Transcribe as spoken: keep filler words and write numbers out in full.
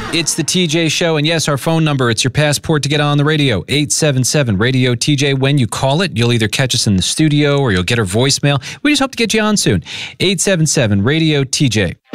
It's the T J Show, and yes, our phone number, it's your passport to get on the radio, eight seven seven, radio T J. When you call it, you'll either catch us in the studio or you'll get our voicemail. We just hope to get you on soon, eight seven seven, radio T J.